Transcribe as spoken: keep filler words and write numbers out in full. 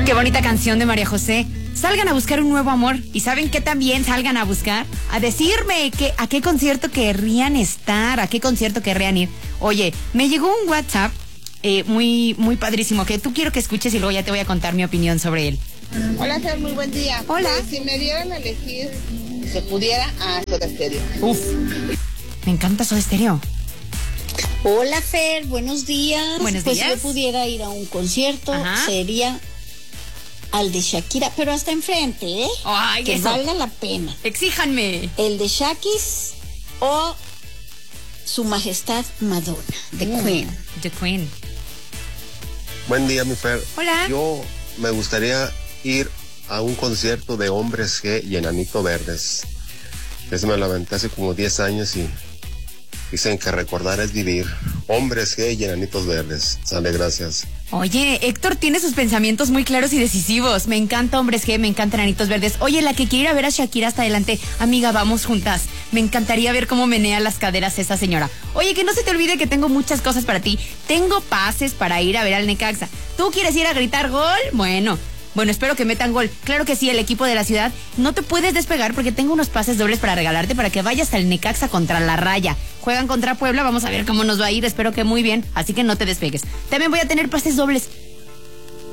Qué bonita canción de María José. Salgan a buscar un nuevo amor. ¿Y saben qué también salgan a buscar? A decirme que, a qué concierto querrían estar, a qué concierto querrían ir. Oye, me llegó un WhatsApp eh, muy, muy padrísimo que tú quiero que escuches y luego ya te voy a contar mi opinión sobre él. Hola, Fer, muy buen día. Hola. Pues, si me dieran a elegir, si se pudiera, a Soda Stereo. Uf, me encanta Soda Stereo. Hola, Fer, buenos días. Buenos pues días. Si yo pudiera ir a un concierto, Ajá. sería al de Shakira, pero hasta enfrente, ¿eh? Ay, que eso. valga la pena. Exíjanme. El de Shakis o Su Majestad Madonna, The Uh, Queen. The Queen. Buen día, mi Fer. Hola. Yo me gustaría ir a un concierto de Hombres G y Enanito Verdes. Ese me lo aventé hace como diez años y dicen que recordar es vivir. Hombres G y Enanitos Verdes. Sale, gracias. Oye, Héctor tiene sus pensamientos muy claros y decisivos. Me encanta Hombres G, me encantan Anitos Verdes. Oye, la que quiere ir a ver a Shakira hasta adelante, amiga, vamos juntas. Me encantaría ver cómo menea las caderas esa señora. Oye, que no se te olvide que tengo muchas cosas para ti. Tengo pases para ir a ver al Necaxa. ¿Tú quieres ir a gritar gol? Bueno... Bueno, espero que metan gol. Claro que sí, el equipo de la ciudad. No te puedes despegar porque tengo unos pases dobles para regalarte para que vayas al Necaxa contra la Raya. Juegan contra Puebla, vamos a ver cómo nos va a ir. Espero que muy bien, así que no te despegues. También voy a tener pases dobles